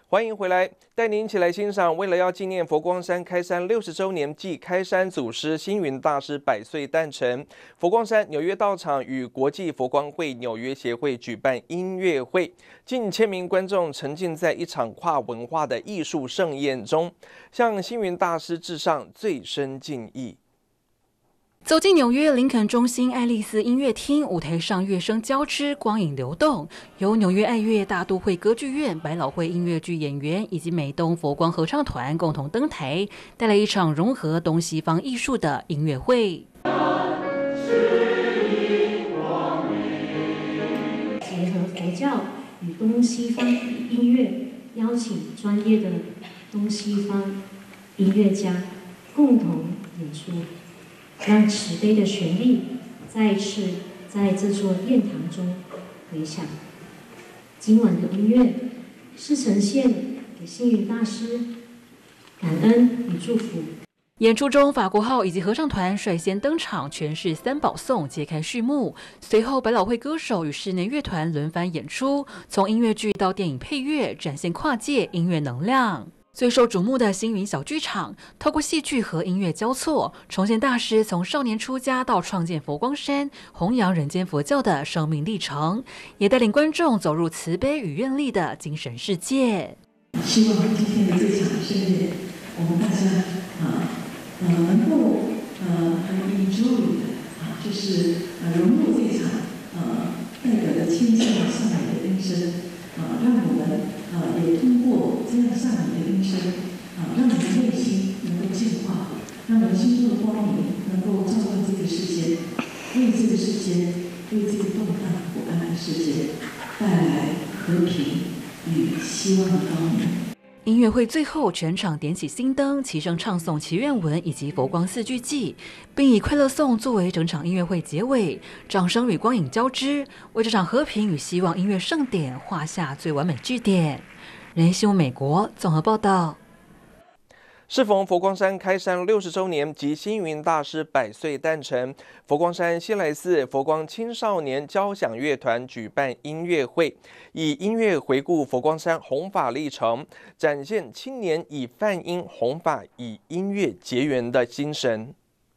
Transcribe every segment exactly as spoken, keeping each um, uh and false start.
欢迎回来，带您一起来欣赏。为了要纪念佛光山开山六十周年暨开山祖师星云大师百岁诞辰，佛光山纽约道场与国际佛光会纽约协会举办音乐会，近千名观众沉浸在一场跨文化的艺术盛宴中，向星云大师致上最深敬意。 走进纽约林肯中心爱丽丝音乐厅，舞台上乐声交织，光影流动，由纽约爱乐大都会歌剧院、百老汇音乐剧演员以及美东佛光合唱团共同登台，带来一场融合东西方艺术的音乐会。 结合佛教与东西方音乐，邀请专业的东西方音乐家共同演出，让慈悲的旋律再一次在这座殿堂中回响。今晚的音乐是呈现给星云大师感恩与祝福。 演出中，法国号以及合唱团率先登场，诠释三宝颂，揭开序幕。随后，百老汇歌手与室内乐团轮番演出，从音乐剧到电影配乐，展现跨界音乐能量。最受瞩目的星云小剧场，透过戏剧和音乐交错，重现大师从少年出家到创建佛光山、弘扬人间佛教的生命历程，也带领观众走入慈悲与愿力的精神世界。 希望今天的这场盛宴，我们大家啊呃能够呃很 enjoy 的啊，就是呃融入这场呃代表着天上上来的音声啊，让我们。呃，也通过这样上来的音声，啊，让我们内心能够净化，让我们心中的光明能够照亮这个世界，为这个世界，为这个动荡不安的世界带来和平与希望的光明。 音乐会最后，全场点起心灯，齐声唱诵祈愿文以及佛光四句偈，并以快乐颂作为整场音乐会结尾。掌声与光影交织，为这场和平与希望音乐盛典画下最完美句点。人新闻美国综合报道。 适逢佛光山开山六十周年及星云大师百岁诞辰，佛光山西来寺佛光青少年交响乐团举办音乐会，以音乐回顾佛光山弘法历程，展现青年以梵音弘法，以音乐结缘的精神。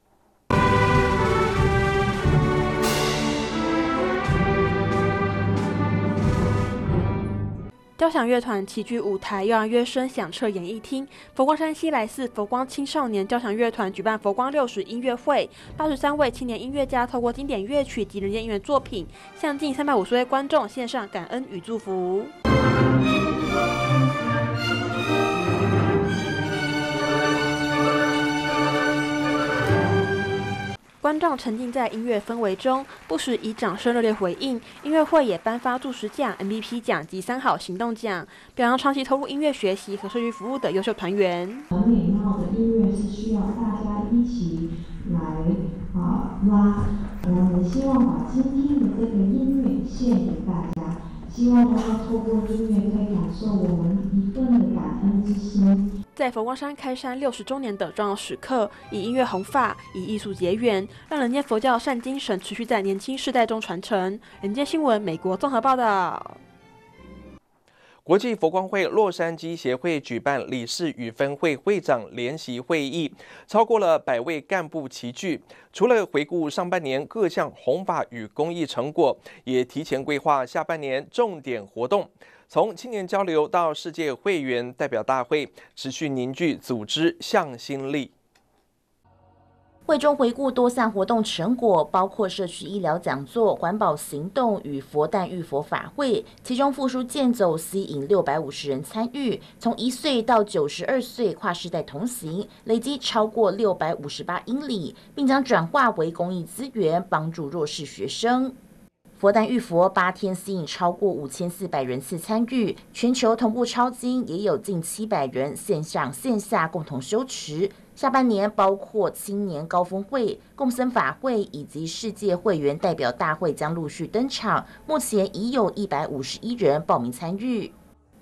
交响乐团齐聚舞台，又让乐声响彻演艺厅。佛光山西来寺佛光青少年交响乐团举办佛光六十音乐会，八十三位青年音乐家透过经典乐曲及人间音乐作品，向近三百五十位观众献上感恩与祝福。观众沉浸在音乐氛围中，不时以掌声热烈回应。音乐会也颁发助实奖、M V P 奖及三好行动奖，表扬长期投入音乐学习和社区服务的优秀团员。 很美妙的音乐是需要大家一起来啊拉，我们希望把今天的这个音乐献给大家，希望大家透过音乐可以感受我们一份的感恩之心。 在佛光山开山六十周年的重要时刻，以音乐弘法，以艺术结缘，让人间佛教善精神持续在年轻世代中传承。人间新闻美国综合报道。 国际佛光会洛杉矶协会举办理事与分会会长联席会议，超过了百位干部齐聚。除了回顾上半年各项弘法与公益成果，也提前规划下半年重点活动。从青年交流到世界会员代表大会，持续凝聚组织向心力。 会中回顾多项活动成果，包括社区医疗讲座、环保行动与佛诞浴佛法会，其中复书健走吸引六百五十人参与，从一岁到九十二岁跨世代同行，累积超过六百五十八英里，并将转化为公益资源，帮助弱势学生。佛诞浴佛八天吸引超过五千四百人次参与，全球同步抄经也有近七百人线上线下共同修持。下半年包括青年高峰会、共僧法会以及世界会员代表大会将陆续登场，目前已有一百五十一人报名参与。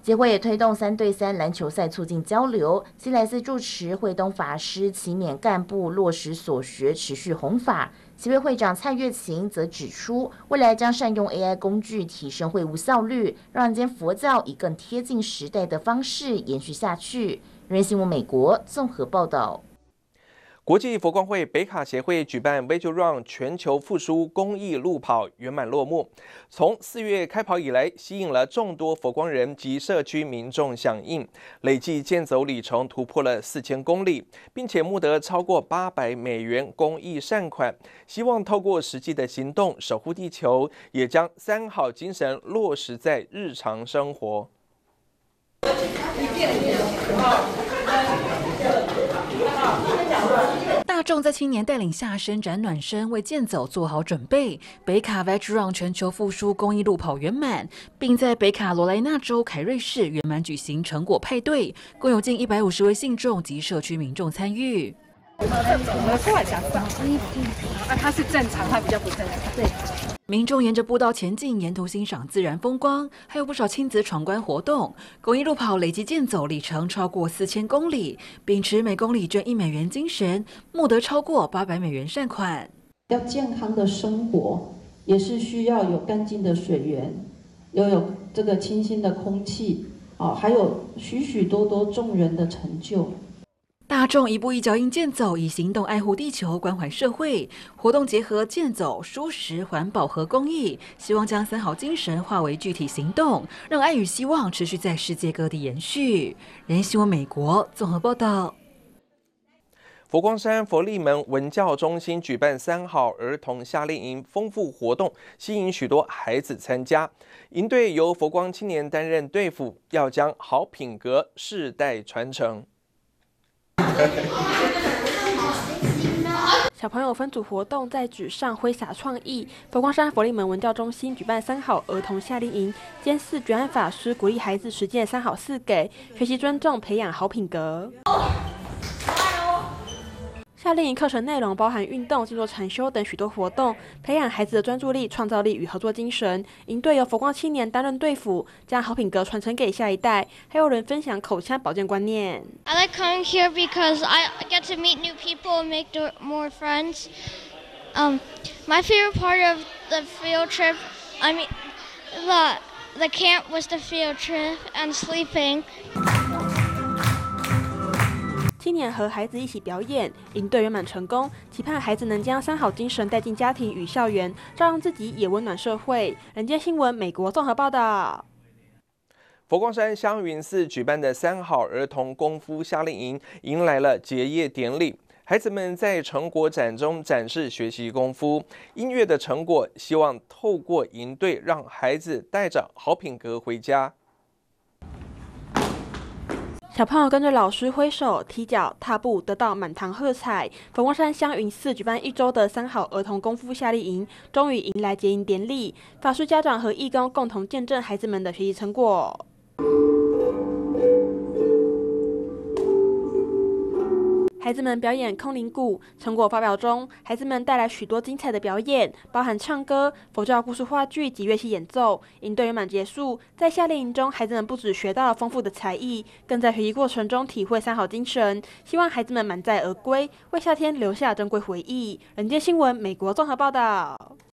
协会也推动三对三篮球赛促进交流。西来寺住持慧东法师期勉干部落实所学，持续弘法。协会会长蔡月琴则指出，未来将善用 A I 工具提升会务效率，让人间佛教以更贴近时代的方式延续下去。人新闻美国综合报道。 国际佛光会北卡协会举办 Visual Run 全球复苏公益路跑圆满落幕。从四月开跑以来，吸引了众多佛光人及社区民众响应，累计健走里程突破了四千公里，并且募得超过八百美元公益善款。希望透过实际的行动守护地球，也将三好精神落实在日常生活。 大众在青年带领下伸展暖身，为健走做好准备。北卡 Visual Run 全球复苏公益路跑圆满，并在北卡罗来纳州凯瑞市圆满举行成果派对，共有近一百五十位信众及社区民众参与。 我们过来想法，啊，它是正常，它比较不正常。对。 民众沿着步道前进，沿途欣赏自然风光，还有不少亲子闯关活动。公益路跑累计健走里程超过四千公里，秉持每公里捐一美元精神，募得超过八百美元善款。 要健康的生活，也是需要有干净的水源，要有这个清新的空气，哦，还有许许多多众人的成就。 大众一步一脚印健走，以行动爱护地球、关怀社会。活动结合健走、蔬食、环保和公益，希望将三好精神化为具体行动，让爱与希望持续在世界各地延续。人新闻美国综合报道。 佛光山佛利门文教中心举办三好儿童夏令营丰富活动，吸引许多孩子参加。营队由佛光青年担任队辅，要将好品格世代传承。 小朋友分组活动，在纸上挥洒创意。佛光山佛利门文教中心举办三好儿童夏令营，监寺觉安法师鼓励孩子实践三好四给，学习尊重，培养好品格。夏令营课程内容包含运动、静坐禅修等许多活动，培养孩子的专注力、创造力与合作精神。营队由佛光青年担任队辅，将好品格传承给下一代。还有人分享口腔保健观念。 I like coming here because I get to meet new people and make more friends. Um, my favorite part of the field trip, I mean, the the camp was the field trip and sleeping. 青年和孩子一起表演，营队圆满成功，期盼孩子能将三好精神带进家庭与校园，照让自己也温暖社会。人间新闻美国综合报道。 佛光山香云寺举办的三好儿童功夫夏令营迎来了结业典礼，孩子们在成果展中展示学习功夫、音乐的成果，希望透过营队让孩子带着好品格回家。 小朋友跟着老师挥手、踢脚、踏步，得到满堂喝彩。佛光山香云寺举办一周的三好儿童功夫夏令营，终于迎来结营典礼。法师、家长和义工共同见证孩子们的学习成果。孩子们表演空灵鼓，成果发表中，孩子们带来许多精彩的表演，包含唱歌、佛教故事话剧及乐器演奏。营队圆满结束，在夏令营中，孩子们不只学到了丰富的才艺，更在学习过程中体会三好精神。希望孩子们满载而归，为夏天留下珍贵回忆。人间新闻美国综合报道。